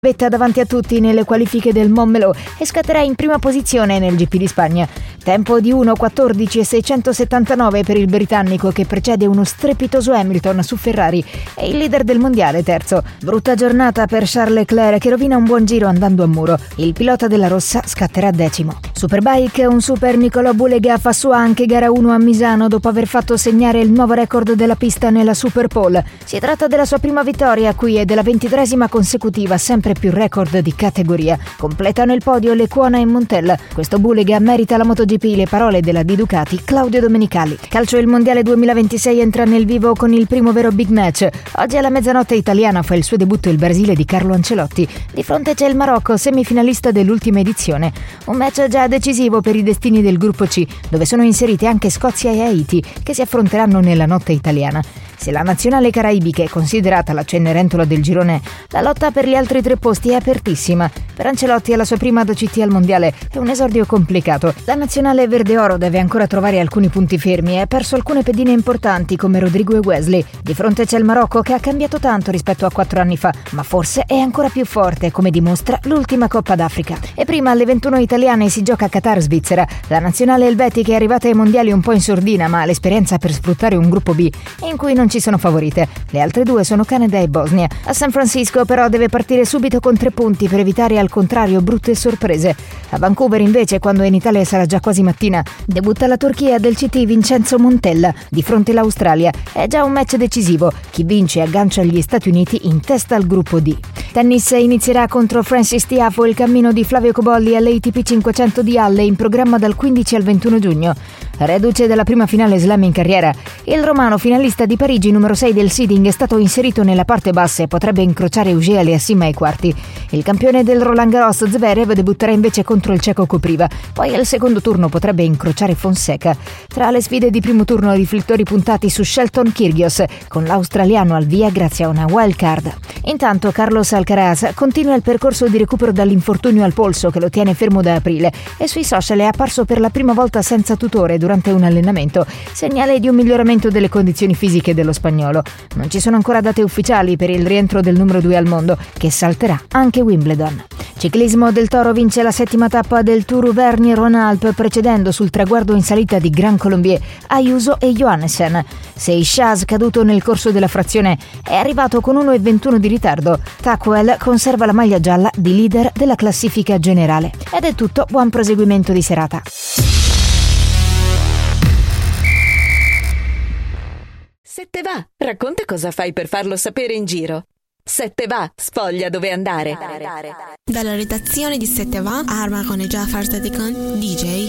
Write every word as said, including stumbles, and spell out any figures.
Vetta davanti a tutti nelle qualifiche del Montmelò e scatterà in prima posizione nel G P di Spagna. Tempo di uno quattordici e seicentosettantanove per il britannico che precede uno strepitoso Hamilton su Ferrari e il leader del mondiale terzo. Brutta giornata per Charles Leclerc che rovina un buon giro andando a muro. Il pilota della rossa scatterà decimo. Superbike, un super Nicolò Bulega fa sua anche gara uno a Misano dopo aver fatto segnare il nuovo record della pista nella Super Pole. Si tratta della sua prima vittoria qui e della ventitreesima consecutiva, sempre più record di categoria. Completano il podio Lecuona e Montella. Questo Bulega merita la MotoGP, le parole della di Ducati Claudio Domenicali. Calcio, il mondiale duemilaventisei entra nel vivo con il primo vero big match. Oggi alla mezzanotte italiana fa il suo debutto il Brasile di Carlo Ancelotti. Di fronte c'è il Marocco, semifinalista dell'ultima edizione. Un match già decisivo per i destini del gruppo C, dove sono inserite anche Scozia e Haiti, che si affronteranno nella notte italiana. Se la nazionale caraibica è considerata la Cenerentola del girone, la lotta per gli altri tre posti è apertissima. Per Ancelotti, alla sua prima ad O C T al mondiale, è un esordio complicato. La nazionale verde-oro deve ancora trovare alcuni punti fermi e ha perso alcune pedine importanti come Rodrigo e Wesley. Di fronte c'è il Marocco che ha cambiato tanto rispetto a quattro anni fa, ma forse è ancora più forte, come dimostra l'ultima Coppa d'Africa. E prima alle ventuno italiane si gioca a Qatar-Svizzera. La nazionale elvetica è arrivata ai mondiali un po' in sordina, ma ha l'esperienza per sfruttare un gruppo B in cui non ci sono favorite. Le altre due sono Canada e Bosnia. A San Francisco però deve partire subito con tre punti per evitare al contrario brutte sorprese. A Vancouver invece, quando in Italia sarà già quasi mattina, debutta la Turchia del C T Vincenzo Montella di fronte all'Australia. È già un match decisivo. Chi vince aggancia gli Stati Uniti in testa al gruppo D. Tennis, inizierà contro Francis Tiafoe il cammino di Flavio Cobolli all'A T P cinquecento di Halle, in programma dal quindici al ventuno giugno. Reduce della prima finale slam in carriera, il romano finalista di Parigi numero sei del seeding è stato inserito nella parte bassa e potrebbe incrociare Auger Aliassime ai quarti. Il campione del Roland Garros Zverev debutterà invece contro il ceco Kopriva, poi al secondo turno potrebbe incrociare Fonseca. Tra le sfide di primo turno, riflettori puntati su Shelton Kyrgios, con l'australiano al via grazie a una wild card. Intanto Carlos Alcaraz continua il percorso di recupero dall'infortunio al polso che lo tiene fermo da aprile e sui social è apparso per la prima volta senza tutore durante un allenamento, segnale di un miglioramento delle condizioni fisiche dello spagnolo. Non ci sono ancora date ufficiali per il rientro del numero due al mondo, che salterà anche Wimbledon. Ciclismo, Del Toro vince la settima tappa del Tour Auvergne-Rhône-Alpes, precedendo sul traguardo in salita di Grand Colombier Ayuso e Johannessen. Seixas, caduto nel corso della frazione, è arrivato con uno e ventuno di ritardo. Tackwell conserva la maglia gialla di leader della classifica generale. Ed è tutto, buon proseguimento di serata. Se te va, racconta cosa fai per farlo sapere in giro. Se te va, sfoglia dove andare. Dalla redazione di Se te va, Arma con e Jafar Sadekan, D J.